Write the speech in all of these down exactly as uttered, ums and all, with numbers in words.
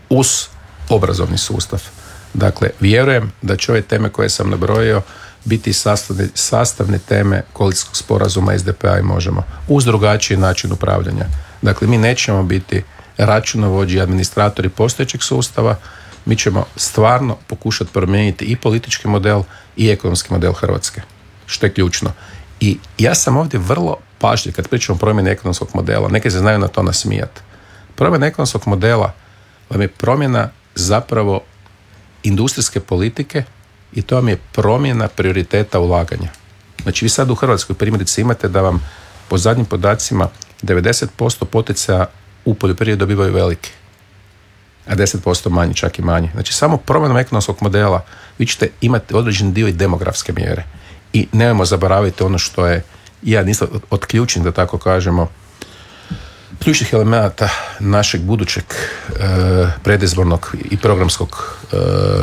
uz obrazovni sustav. Dakle, vjerujem da će ove teme koje sam nabrojio biti sastavne, sastavne teme koalicijskog sporazuma es de pe a i Možemo, uz drugačiji način upravljanja. Dakle, mi nećemo biti računovođi i administratori postojećeg sustava, mi ćemo stvarno pokušati promijeniti i politički model i ekonomski model Hrvatske, što je ključno. I ja sam ovdje vrlo pažljiv kad pričamo o promjeni ekonomskog modela, neki se znaju na to nasmijati. Promjena ekonomskog modela vam je promjena zapravo industrijske politike i to vam je promjena prioriteta ulaganja. Znači vi sad u Hrvatskoj primjerice imate da vam po zadnjim podacima devedeset posto poticaja u poljoprivredi dobivaju veliki, a deset posto manji, čak i manji. Znači samo promjenom ekonomskog modela vi ćete imati određen dio i demografske mjere. I nemojmo zaboraviti ono što je jedan isto od ključnih, da tako kažemo, ključnih elemenata našeg budućeg e, predizbornog i programskog e,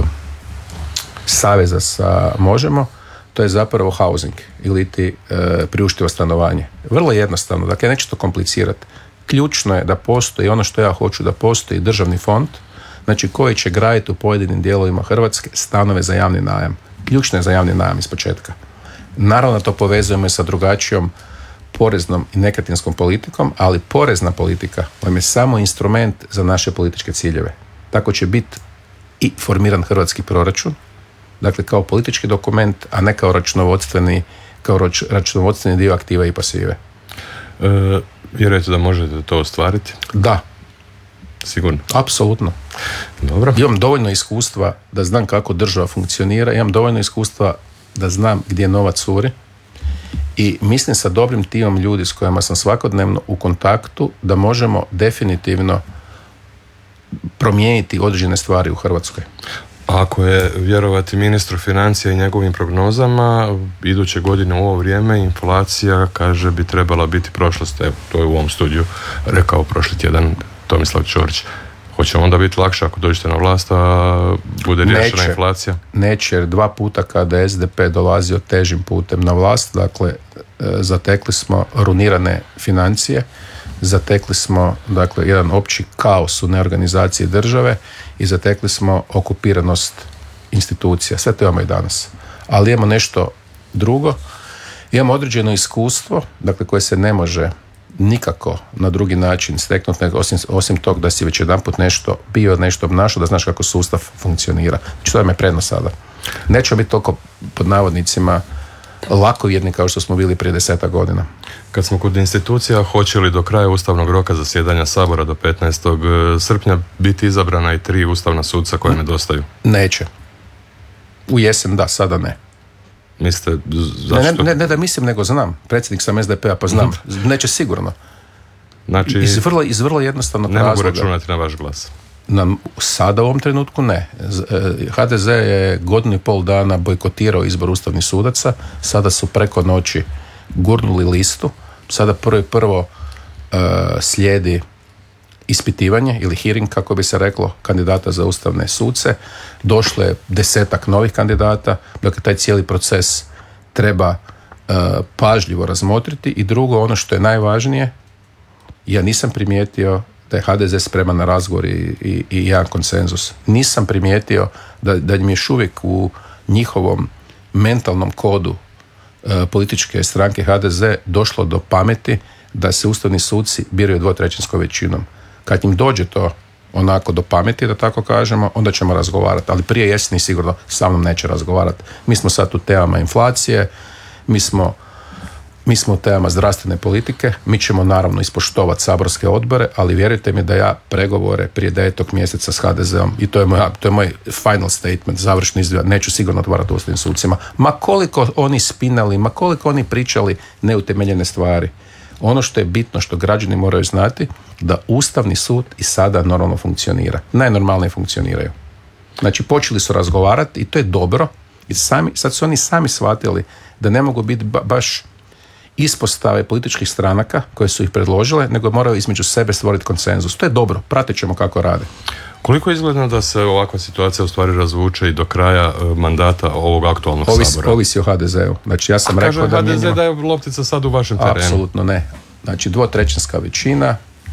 saveza sa Možemo, to je zapravo housing ili ti e, priuštivo stanovanje. Vrlo jednostavno, dakle neću to komplicirati. Ključno je da postoji ono što ja hoću, da postoji državni fond, znači koji će graditi u pojedinim dijelovima Hrvatske stanove za javni najam. Ključno je za javni najam iz početka. Naravno to povezujemo i sa drugačijom poreznom i nekretninskom politikom, ali porezna politika vam je samo instrument za naše političke ciljeve. Tako će biti i formiran hrvatski proračun, dakle kao politički dokument, a ne kao računovodstveni, kao računovodstveni dio aktive i pasive. E, vjerujete da možete to ostvariti? Da. Sigurno? Apsolutno. Dobro. Imam dovoljno iskustva da znam kako država funkcionira, imam dovoljno iskustva da znam gdje novac curi i mislim sa dobrim timom ljudi s kojima sam svakodnevno u kontaktu da možemo definitivno promijeniti određene stvari u Hrvatskoj. Ako je vjerovati ministru financija i njegovim prognozama, iduće godine u ovo vrijeme inflacija, kaže, bi trebala biti prošlost. Evo, to je u ovom studiju rekao prošli tjedan Tomislav Ćorić. Hoće onda biti lakše ako dođete na vlast, a bude riješena inflacija? Neće, jer dva puta kada je es de pe dolazio težim putem na vlast, dakle, zatekli smo runirane financije, zatekli smo, dakle, jedan opći kaos u neorganizaciji države i zatekli smo okupiranost institucija. Sve to imamo i danas. Ali imamo nešto drugo. Imamo određeno iskustvo, dakle, koje se ne može nikako na drugi način steknuti, osim, osim tog da si već jedanput nešto bio, nešto obnašao, da znaš kako sustav funkcionira. Znači, to je me prednost sada. Nećemo biti toliko, pod navodnicima, lakovjerni kao što smo bili prije desetak godina. Kad smo kod institucija, hoće li do kraja ustavnog roka zasjedanja Sabora do petnaestog srpnja biti izabrana i tri ustavna suca koje nedostaju? Neće. U jesen da, sada ne. Mislite, zašto? Ne, ne, ne da mislim, nego znam. Predsjednik sam es de pe a, pa znam. Neće sigurno. Znači, iz vrlo, iz vrlo jednostavnog ne razloga. Ne mogu računati na vaš glas. Na, sada u ovom trenutku ne. ha de ze je godinu i pol dana bojkotirao izbor ustavnih sudaca. Sada su preko noći gurnuli listu. Sada prvo i prvo uh, slijedi ispitivanje ili hearing, kako bi se reklo, kandidata za ustavne suce. Došlo je desetak novih kandidata, dakle taj cijeli proces treba uh, pažljivo razmotriti. I drugo, ono što je najvažnije, ja nisam primijetio da je ha de ze spreman na razgovor i, i, i jedan konsenzus. Nisam primijetio da, da im je još uvijek u njihovom mentalnom kodu uh, političke stranke ha de ze došlo do pameti da se ustavni suci biraju dvotrećinskom većinom. Kad im dođe to onako do pameti, da tako kažemo, onda ćemo razgovarati. Ali prije jeseni sigurno sa mnom neće razgovarati. Mi smo sad u temama inflacije, mi smo, mi smo u temama zdravstvene politike, mi ćemo naravno ispoštovati saborske odbore, ali vjerujte mi da ja pregovore prije devetog mjeseca s ha de zeom, i to je moj, to je moj final statement, završni izgled, neću sigurno otvarati ustavnim sucima. Ma koliko oni spinali, ma koliko oni pričali neutemeljene stvari. Ono što je bitno, što građani moraju znati, da Ustavni sud i sada normalno funkcionira. Najnormalnije funkcioniraju. Znači, počeli su razgovarati i to je dobro. I sami, sad su oni sami shvatili da ne mogu biti ba, baš ispostave političkih stranaka koje su ih predložile, nego moraju između sebe stvoriti konsenzus. To je dobro, pratit ćemo kako rade. Koliko je izgledno da se ovakva situacija u stvari razvuče i do kraja mandata ovog aktualnog Ovis, sabora? Ovisi o ha de zeu. Znači, ja sam A rekao da ha de ze mijenjamo... da je loptica sad u vašem terenu. Apsolutno ne. Znači, dvotrećinska većina,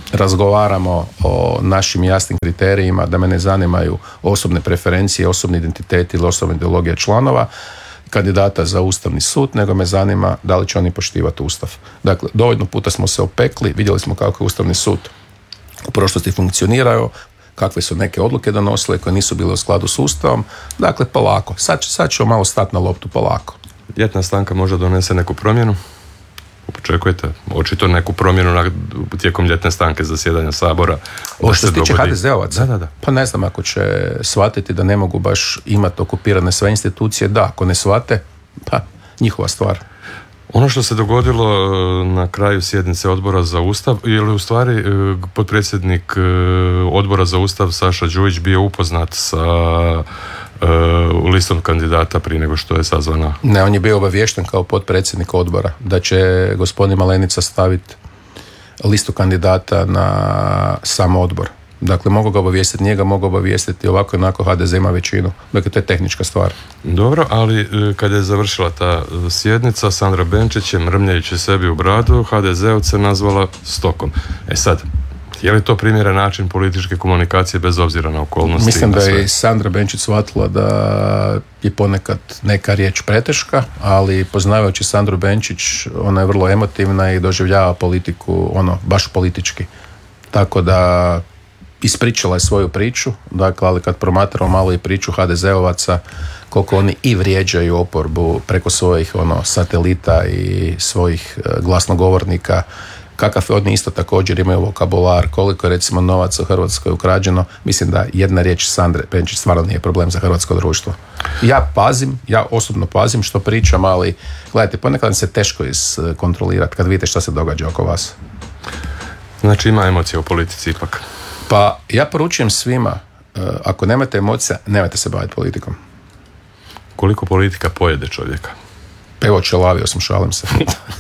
razgovaramo o našim jasnim kriterijima, da me ne zanimaju osobne preferencije, osobni identitet ili osobna ideologija članova kandidata za Ustavni sud, nego me zanima da li će oni poštivati Ustav. Dakle, dovoljno puta smo se opekli, vidjeli smo kako je Ustavni sud u prošlosti funkcionirao, kakve su neke odluke donosile koje nisu bile u skladu s Ustavom. Dakle, polako. Sad, sad ćemo malo stati na loptu polako. Ljetna stanka možda donese neku promjenu? Očekujete očito neku promjenu na, tijekom ljetne stanke zasjedanja Sabora? O što se tiče ha de ze-ovaca? Da, da, da. Pa ne znam, ako će shvatiti da ne mogu baš imati okupirane sve institucije, da, ako ne shvate, pa njihova stvar. Ono što se dogodilo na kraju sjednice Odbora za Ustav, je li u stvari potpredsjednik Odbora za Ustav Saša Đujić bio upoznat sa listom kandidata prije nego što je sazvana? Ne, on je bio obaviješten kao potpredsjednik odbora da će gospodin Malenica staviti listu kandidata na sam odbor. Dakle, mogu ga obavijestiti njega, mogu obavijestiti ovako i onako, ha de ze ima većinu. Dakle, to je tehnička stvar. Dobro, ali kada je završila ta sjednica, Sandra Benčić je mrmljajući sebi u bradu ha de ze-ovce nazvala stokom. E sad, je li to primjeren način političke komunikacije bez obzira na okolnosti? Mislim da je Sandra Benčić shvatila da je ponekad neka riječ preteška, ali poznavajući Sandru Benčić, ona je vrlo emotivna i doživljava politiku, ono, baš politički. Tako da ispričala je svoju priču, dakle, ali kad promatramo malo i priču ha de ze-ovaca, koliko oni i vrijeđaju oporbu preko svojih ono, satelita i svojih e, glasnogovornika, kakav oni isto također imaju vokabular, koliko je recimo novaca u Hrvatskoj ukrađeno, mislim da jedna riječ Sandre Benčić stvarno nije problem za hrvatsko društvo. Ja pazim, ja osobno pazim što pričam, ali gledajte, ponekad se teško iskontrolirati kad vidite što se događa oko vas. Znači ima emocija u politici ipak. Pa ja poručujem svima, ako nemate emocija, nemojte se baviti politikom. Koliko politika pojede čovjeka? Evo, čelavio sam, šalim se.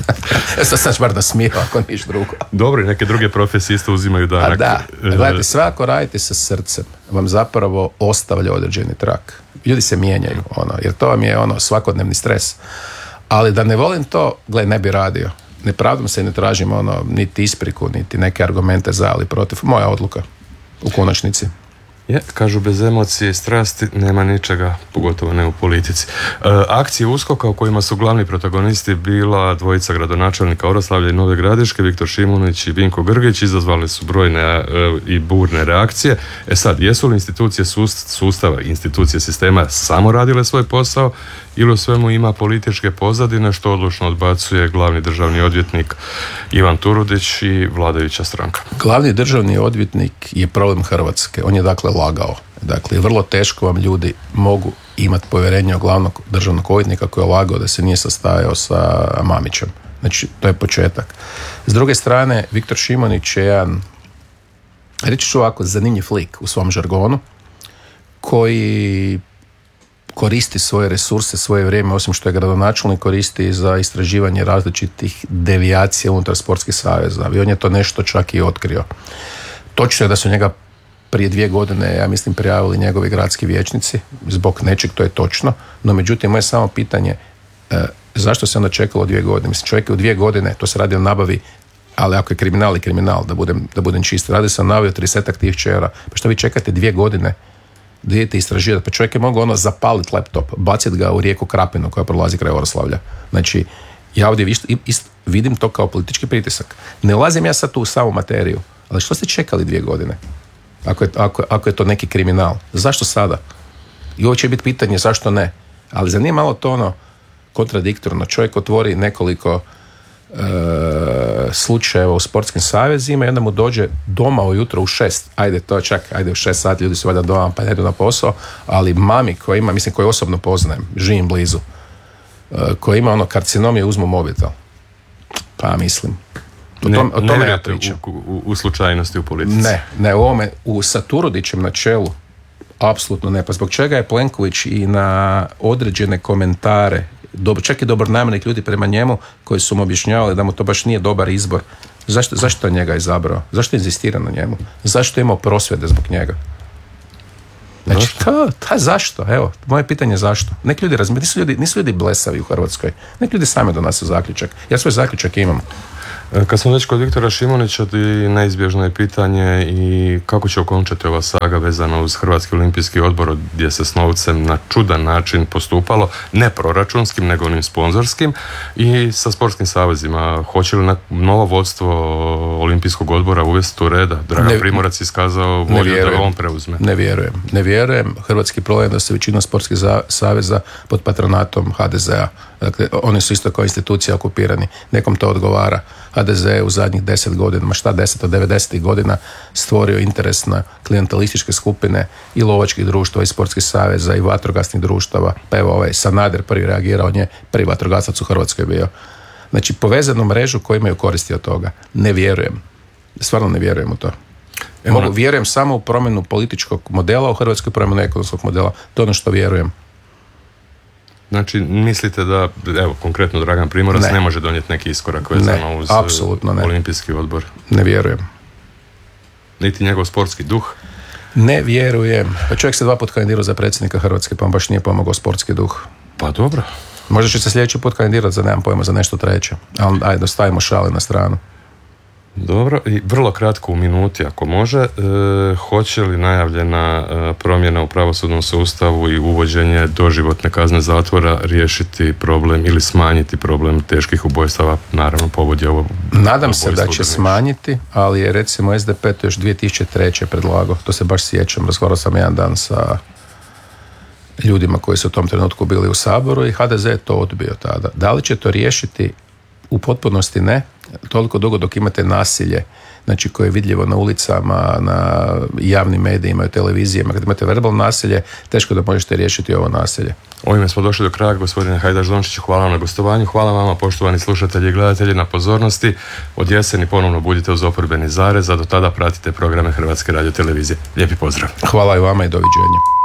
Sad sam bar da smiju, ako niš drugo. Dobro, neke druge profesije isto uzimaju danak. A da, gledajte, sve ako radite sa srcem, vam zapravo ostavlja određeni trak. Ljudi se mijenjaju, ono, jer to vam je ono svakodnevni stres. Ali da ne volim to, gledaj, ne bi radio. Ne pravdam se i ne tražim ono, niti ispriku, niti neke argumente za ili protiv. Moja odluka, u konačnici. Je, kažu bez emocije i strasti nema ničega, pogotovo ne u politici. E, akcije USKOK-a u kojima su glavni protagonisti bila dvojica gradonačelnika Oroslavlja i Nove Gradiške, Viktor Šimunić i Vinko Grgić, izazvali su brojne e, i burne reakcije. E sad, jesu li institucije sustava, institucije sistema samo radile svoj posao ili u svemu ima političke pozadine, što odlučno odbacuje glavni državni odvjetnik Ivan Turudić i vladajuća stranka? Glavni državni odvjetnik je problem Hrvatske. On je dakle lagao. Dakle, vrlo teško vam ljudi mogu imati povjerenje u glavnog državnog odvjetnika koji je lagao da se nije sastajao sa Mamićem. Znači, to je početak. S druge strane, Viktor Šimunić je jedan, reći ću ovako, zanimljiv lik u svom žargonu, koji koristi svoje resurse, svoje vrijeme, osim što je gradonačelnik, koristi za istraživanje različitih devijacija unutar sportskih saveza. I on je to nešto čak i otkrio. Točno je da su njega prije dvije godine, ja mislim, prijavili njegovi gradski vijećnici zbog nečeg, to je točno, no međutim, moje samo pitanje, e, zašto se onda čekalo dvije godine? Mislim, čovjek je u dvije godine, to se radi o nabavi, ali ako je kriminal i kriminal, da budem, da budem čist, radi se o nabavi tridesetak tisuća eura, pa što vi čekate dvije godine da idete istraživati? Pa čovjek je mogao ono zapaliti laptop, baciti ga u rijeku Krapinu koja prolazi kraj Oroslavlja. Znači, ja ovdje ist, ist, vidim to kao politički pritisak. Ne ulazim ja sad tu u samu materiju, ali što ste čekali dvije godine? Ako je, ako, ako je to neki kriminal. Zašto sada? I ovo će biti pitanje zašto ne. Ali za nije malo to ono kontradiktorno. Čovjek otvori nekoliko e, slučajeva u sportskim savezima i onda mu dođe doma ujutro u šest. Ajde to čak, ajde u šest sati ljudi su valjda doma pa ne idu na posao. Ali mami koja ima, mislim koju osobno poznajem, živim blizu, e, koja ima ono karcinom i uzmu mobitel. Pa mislim... O tom, o ne tome vjerujete ja u, u, u slučajnosti u politici? Ne, ne, u ovome, u sa Turudićem na čelu, apsolutno ne. Pa zbog čega je Plenković i na određene komentare, dobro, čak i dobronamjernih ljudi prema njemu, koji su mu objašnjavali da mu to baš nije dobar izbor, zašto, zašto je njega izabrao? Zašto inzistira na njemu? Zašto je imao prosvjede zbog njega? Znači, ta, ta zašto? Evo, moje pitanje je zašto? Nek ljudi razmišljaju, nisu ljudi, nisu ljudi blesavi u Hrvatskoj. Nek ljudi sami donose zaključak. Ja svoj zaključak imam. Kad smo već kod Viktora Šimunića, neizbježno je pitanje i kako će okončati ova saga vezana uz Hrvatski olimpijski odbor gdje se s novcem na čudan način postupalo, ne proračunskim nego onim sponzorskim, i sa sportskim savezima. Hoće li novo vodstvo olimpijskog odbora uvesti tu reda? Dragan ne, Primorac iskazao volju da on preuzme. Ne vjerujem. Ne vjerujem. Hrvatski problem je da se većina sportskih saveza pod patronatom ha de zea. Dakle, oni su isto kao institucija okupirani. Nekom to odgovara. ha de ze je u zadnjih deset godina, ma šta deset od devedesetih godina, stvorio interes na klijentelističke skupine i lovačkih društva i sportskih saveza i vatrogasnih društava. Pa evo ovaj Sanader prvi reagirao, on je prvi vatrogasac u Hrvatskoj bio. Znači, povezanu mrežu koji imaju koristi od toga. Ne vjerujem. Stvarno ne vjerujem u to. Mogu, vjerujem samo u promjenu političkog modela, u Hrvatskoj promjenu ekonomskog modela. To je ono što vjerujem. Znači, mislite da, evo, konkretno Dragan Primorac ne, ne može donijeti neki iskorak vezano uz olimpijski odbor? Ne vjerujem. Niti njegov sportski duh? Ne vjerujem. Pa čovjek se dva put kandidirao za predsjednika Hrvatske, pa on baš nije pomogao sportski duh. Pa dobro. Možda će se sljedeći put kandidirati za, nemam pojma, za nešto treće. Ali ajde, stavimo šale na stranu. Dobro, i vrlo kratko u minuti ako može, e, hoće li najavljena e, promjena u pravosudnom sustavu i uvođenje doživotne kazne zatvora riješiti problem ili smanjiti problem teških ubojstava, naravno povod je ovo. Nadam se da će smanjiti, ali je recimo es de pe to još dvije tisuće treće predlagao, to se baš sjećam, razgovarao sam jedan dan sa ljudima koji su u tom trenutku bili u Saboru i ha de ze je to odbio tada. Da li će to riješiti? U potpunosti ne, toliko dugo dok imate nasilje, znači koje je vidljivo na ulicama, na javnim medijima, u televizijama, kad imate verbalno nasilje, teško da možete riješiti ovo nasilje. Ovime smo došli do kraja, gospodine Hajdaš-Dončiću, hvala vam na gostovanju, hvala vama poštovani slušatelji i gledatelji na pozornosti. Od jeseni ponovno budite uz Oporbeni zarez, a do tada pratite programe Hrvatske radiotelevizije. Lijepi pozdrav. Hvala i vama i doviđenja.